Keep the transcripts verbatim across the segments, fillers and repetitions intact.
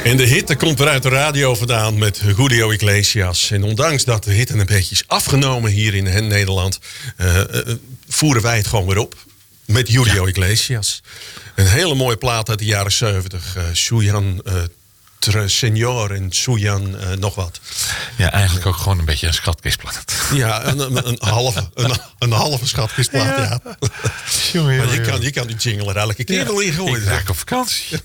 En de hitte komt weer uit de radio vandaan met Julio Iglesias. En ondanks dat de hitte een beetje is afgenomen hier in Nederland, Uh, uh, voeren wij het gewoon weer op met Julio ja. Iglesias. Een hele mooie plaat uit de jaren zeventig. Uh, Suyan uh, Senor en Suyan uh, nog wat. Ja, eigenlijk ook gewoon een beetje een schatkistplaat. Ja, een, een, een, halve, een, een halve schatkistplaat, ja. ja. Jongen, maar je kan, je kan die jingle er elke keer ja. wel in gooien. Ik raak op vakantie.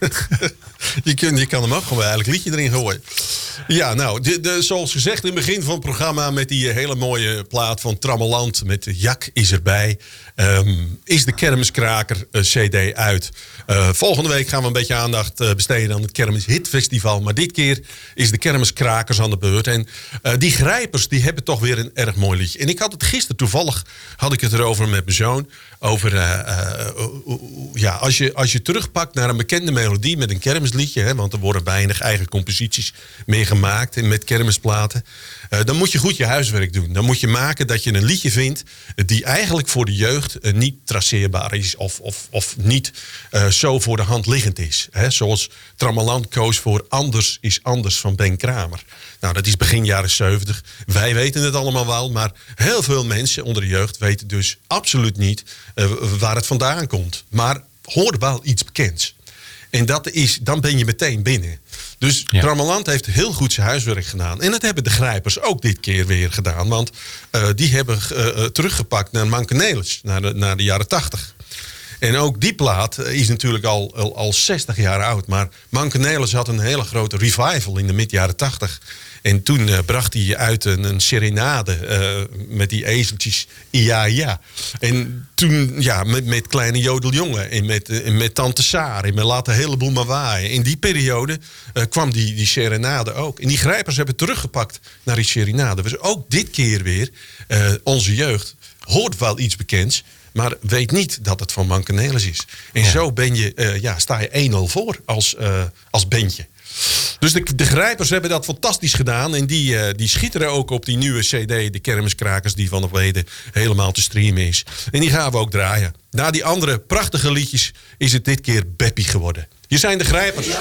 je, kun, je kan hem ook gewoon elk liedje erin gooien. Ja, nou, de, de, zoals gezegd in het begin van het programma met die hele mooie plaat van Trammeland met Jak is erbij. Um, is de Kermiskraker uh, C D uit. Uh, volgende week gaan we een beetje aandacht uh, besteden aan het Kermis Hitfestival. Maar dit keer is de Kermiskrakers aan de beurt. En uh, die Grijpers die hebben toch weer een erg mooi liedje. En ik had het gisteren toevallig, had ik het erover met mijn zoon. Over, uh, uh, uh, uh, ja, als je, als je terugpakt naar een bekende melodie met een kermisliedje. Hè, want er worden weinig eigen composities meer gemaakt en met kermisplaten. Uh, dan moet je goed je huiswerk doen. Dan moet je maken dat je een liedje vindt die eigenlijk voor de jeugd uh, niet traceerbaar is. Of, of, of niet uh, zo voor de hand liggend is. Hè, zoals Trammeland koos voor Anders is Anders van Ben Kramer. Nou, dat is begin jaren zeventig. Wij weten het allemaal wel. Maar heel veel mensen onder de jeugd weten dus absoluut niet uh, waar het vandaan komt. Maar hoort wel iets bekends. En dat is, dan ben je meteen binnen. Dus ja. Trammeland heeft heel goed zijn huiswerk gedaan. En dat hebben de Grijpers ook dit keer weer gedaan. Want uh, die hebben uh, teruggepakt naar Mankenelis, naar de, naar de jaren tachtig. En ook die plaat is natuurlijk al, al, al zestig jaar oud. Maar Mankenelis had een hele grote revival in de mid jaren tachtig. En toen uh, bracht hij uit een, een serenade uh, met die ezeltjes. Ja, ja. En toen, ja, met, met Kleine Jodeljongen en met, uh, met Tante Saar en met Laat de heleboel maar waaien. In die periode uh, kwam die, die serenade ook. En die Grijpers hebben teruggepakt naar die serenade. Dus ook dit keer weer, uh, onze jeugd hoort wel iets bekends, maar weet niet dat het van Mankenelis is. En ja. zo ben je, uh, ja, sta je één nul voor als, uh, als bandje. Dus de, de Grijpers hebben dat fantastisch gedaan. En die, uh, die schitteren ook op die nieuwe cd, de Kermiskrakers, die vanaf heden helemaal te streamen is. En die gaan we ook draaien. Na die andere prachtige liedjes is het dit keer Beppie geworden. Hier zijn de Grijpers.